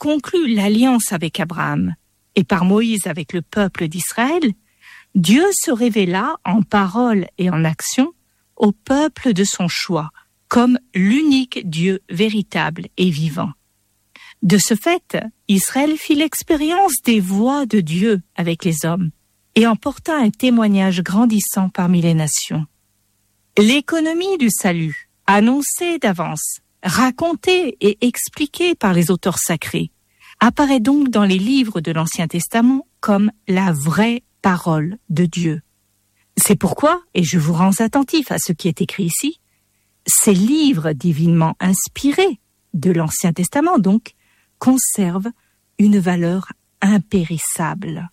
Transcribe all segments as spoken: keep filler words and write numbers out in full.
conclu l'alliance avec Abraham et par Moïse avec le peuple d'Israël, Dieu se révéla en parole et en action au peuple de son choix, comme l'unique Dieu véritable et vivant. De ce fait, Israël fit l'expérience des voies de Dieu avec les hommes et en porta un témoignage grandissant parmi les nations. L'économie du salut, annoncée d'avance, racontée et expliquée par les auteurs sacrés, apparaît donc dans les livres de l'Ancien Testament comme la vraie parole de Dieu. C'est pourquoi, et je vous rends attentif à ce qui est écrit ici, ces livres divinement inspirés de l'Ancien Testament, donc, conservent une valeur impérissable.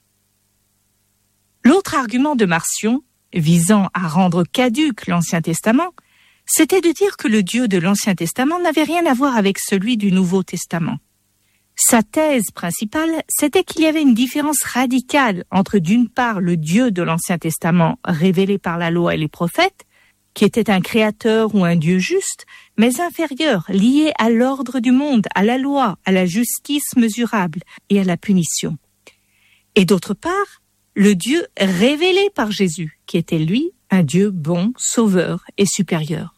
L'autre argument de Marcion, visant à rendre caduc l'Ancien Testament, c'était de dire que le Dieu de l'Ancien Testament n'avait rien à voir avec celui du Nouveau Testament. Sa thèse principale, c'était qu'il y avait une différence radicale entre d'une part le Dieu de l'Ancien Testament révélé par la loi et les prophètes, qui était un créateur ou un Dieu juste, mais inférieur, lié à l'ordre du monde, à la loi, à la justice mesurable et à la punition. Et d'autre part, le Dieu révélé par Jésus, qui était lui un Dieu bon, sauveur et supérieur.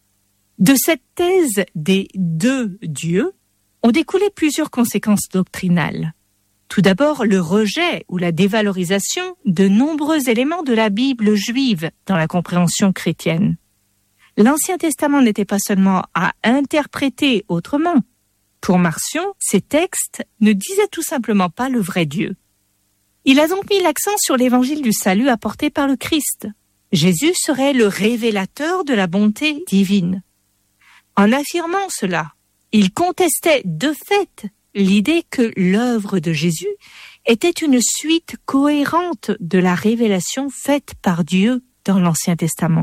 De cette thèse des deux dieux, ont découlé plusieurs conséquences doctrinales. Tout d'abord, le rejet ou la dévalorisation de nombreux éléments de la Bible juive dans la compréhension chrétienne. L'Ancien Testament n'était pas seulement à interpréter autrement. Pour Marcion, ces textes ne disaient tout simplement pas le vrai Dieu. Il a donc mis l'accent sur l'évangile du salut apporté par le Christ. Jésus serait le révélateur de la bonté divine. En affirmant cela, il contestait de fait l'idée que l'œuvre de Jésus était une suite cohérente de la révélation faite par Dieu dans l'Ancien Testament.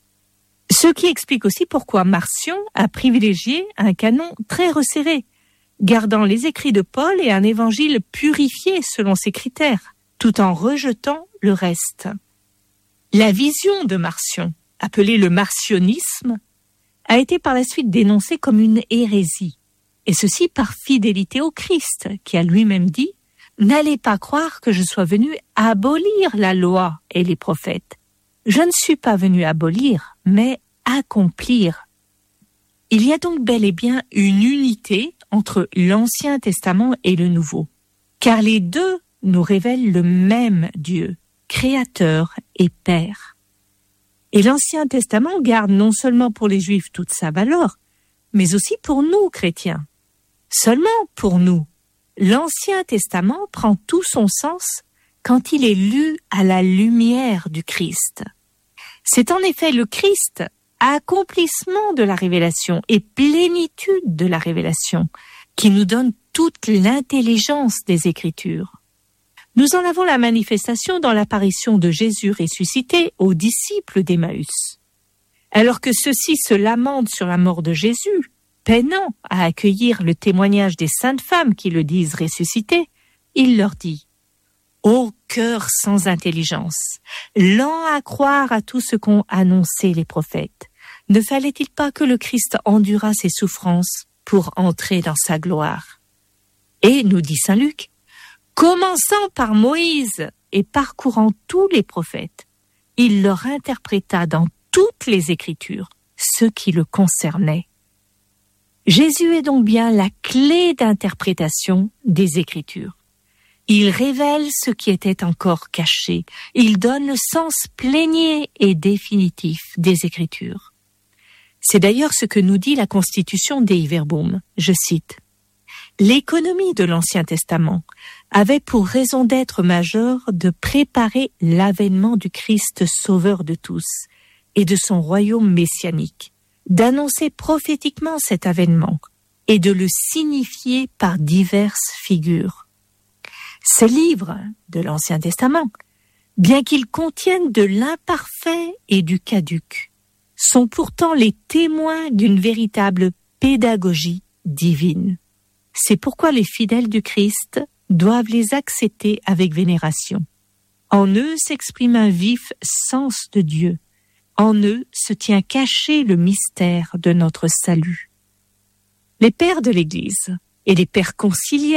Ce qui explique aussi pourquoi Marcion a privilégié un canon très resserré, gardant les écrits de Paul et un évangile purifié selon ses critères, tout en rejetant le reste. La vision de Marcion, appelée le marcionisme, a été par la suite dénoncée comme une hérésie, et ceci par fidélité au Christ, qui a lui-même dit « N'allez pas croire que je sois venu abolir la loi et les prophètes. Je ne suis pas venu abolir, mais accomplir. » Il y a donc bel et bien une unité entre l'Ancien Testament et le Nouveau, car les deux nous révèlent le même Dieu, Créateur et Père. Et l'Ancien Testament garde non seulement pour les Juifs toute sa valeur, mais aussi pour nous, chrétiens. Seulement pour nous, l'Ancien Testament prend tout son sens quand il est lu à la lumière du Christ. C'est en effet le Christ, accomplissement de la révélation et plénitude de la révélation, qui nous donne toute l'intelligence des Écritures. Nous en avons la manifestation dans l'apparition de Jésus ressuscité aux disciples d'Emmaüs. Alors que ceux-ci se lamentent sur la mort de Jésus, peinant à accueillir le témoignage des saintes femmes qui le disent ressuscité, il leur dit « Ô cœur sans intelligence, lent à croire à tout ce qu'ont annoncé les prophètes, ne fallait-il pas que le Christ endurât ses souffrances pour entrer dans sa gloire ?» Et, nous dit saint Luc, commençant par Moïse et parcourant tous les prophètes, il leur interpréta dans toutes les Écritures ce qui le concernait. Jésus est donc bien la clé d'interprétation des Écritures. Il révèle ce qui était encore caché. Il donne le sens plénier et définitif des Écritures. C'est d'ailleurs ce que nous dit la Constitution Dei Verbum. Je cite. L'économie de l'Ancien Testament avait pour raison d'être majeure de préparer l'avènement du Christ sauveur de tous et de son royaume messianique, d'annoncer prophétiquement cet avènement et de le signifier par diverses figures. Ces livres de l'Ancien Testament, bien qu'ils contiennent de l'imparfait et du caduc, sont pourtant les témoins d'une véritable pédagogie divine. C'est pourquoi les fidèles du Christ doivent les accepter avec vénération. En eux s'exprime un vif sens de Dieu. En eux se tient caché le mystère de notre salut. Les pères de l'Église et les pères conciliaires